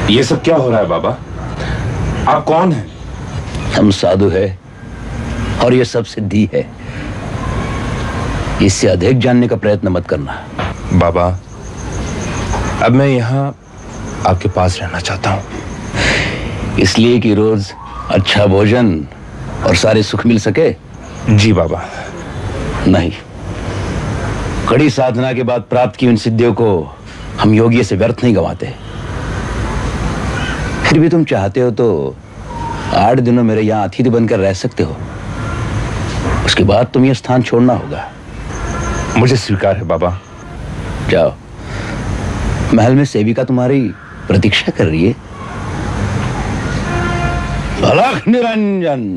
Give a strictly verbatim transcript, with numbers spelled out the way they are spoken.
ये सब क्या हो रहा है बाबा? आप कौन हैं? हम साधु है और ये सब सिद्धि है। इससे अधिक जानने का प्रयत्न मत करना। बाबा, अब मैं यहाँ आपके पास रहना चाहता हूँ। इसलिए कि रोज अच्छा भोजन और सारे सुख मिल सके? जी बाबा। नहीं, कड़ी साधना के बाद प्राप्त की उन सिद्धियों को हम योगी से व्यर्थ नहीं गंवाते। फिर भी तुम चाहते हो तो आठ दिनों मेरे यहां अतिथि बनकर रह सकते हो। उसके बाद तुम यह स्थान छोड़ना होगा। मुझे स्वीकार है बाबा। जाओ, महल में सेविका तुम्हारी प्रतीक्षा कर रही है। अलख निरंजन।